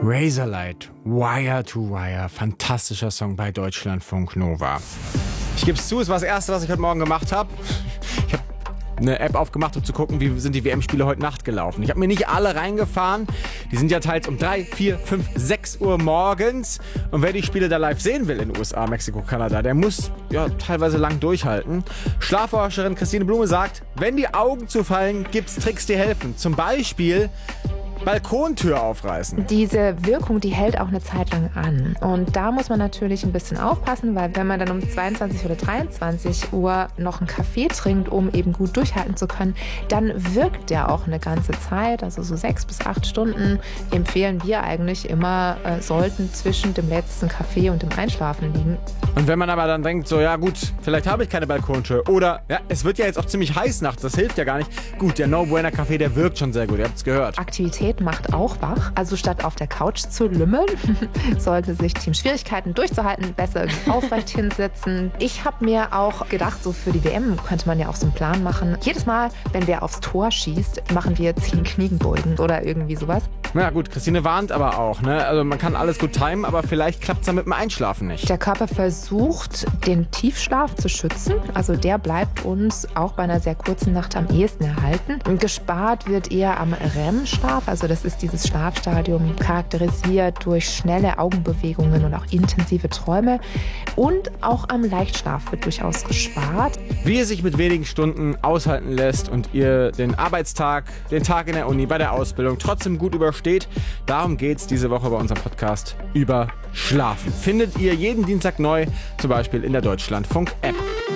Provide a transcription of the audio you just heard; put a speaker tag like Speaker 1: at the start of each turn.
Speaker 1: Razorlight, Wire to Wire, fantastischer Song bei Deutschlandfunk Nova. Ich gebe es zu, es war das Erste, was ich heute Morgen gemacht habe. Ich habe eine App aufgemacht, um zu gucken, wie sind die WM-Spiele heute Nacht gelaufen. Ich habe mir nicht alle reingefahren. Die sind ja teils um 3, 4, 5, 6 Uhr morgens. Und wer die Spiele da live sehen will in den USA, Mexiko, Kanada, der muss ja teilweise lang durchhalten. Schlafforscherin Christine Blume sagt, wenn die Augen zufallen, gibt's Tricks, die helfen. Zum Beispiel Balkontür aufreißen.
Speaker 2: Diese Wirkung, die hält auch eine Zeit lang an. Und da muss man natürlich ein bisschen aufpassen, weil wenn man dann um 22 oder 23 Uhr noch einen Kaffee trinkt, um eben gut durchhalten zu können, dann wirkt der auch eine ganze Zeit, also so 6 bis 8 Stunden empfehlen wir eigentlich immer, sollten zwischen dem letzten Kaffee und dem Einschlafen liegen.
Speaker 1: Und wenn man aber dann denkt, so ja gut, vielleicht habe ich keine Balkontür oder ja, es wird ja jetzt auch ziemlich heiß nachts, das hilft ja gar nicht. Gut, der No Bueno Kaffee, der wirkt schon sehr gut, ihr habt es gehört.
Speaker 2: Aktivität macht auch wach. Also statt auf der Couch zu lümmeln, sollte sich Team Schwierigkeiten durchzuhalten, besser aufrecht hinsetzen. Ich habe mir auch gedacht, so für die WM könnte man ja auch so einen Plan machen. Jedes Mal, wenn wer aufs Tor schießt, machen wir 10 Kniebeugen oder irgendwie sowas.
Speaker 1: Na gut, Christine warnt aber auch, ne? Also man kann alles gut timen, aber vielleicht klappt es dann mit dem Einschlafen nicht.
Speaker 2: Der Körper versucht, den Tiefschlaf zu schützen. Also der bleibt uns auch bei einer sehr kurzen Nacht am ehesten erhalten. Und gespart wird eher am REM-Schlaf. Also das ist dieses Schlafstadium, charakterisiert durch schnelle Augenbewegungen und auch intensive Träume. Und auch am Leichtschlaf wird durchaus gespart.
Speaker 1: Wie es sich mit wenigen Stunden aushalten lässt und ihr den Arbeitstag, den Tag in der Uni, bei der Ausbildung trotzdem gut übersteht, darum geht's diese Woche bei unserem Podcast über Schlafen. Findet ihr jeden Dienstag neu, zum Beispiel in der Deutschlandfunk-App.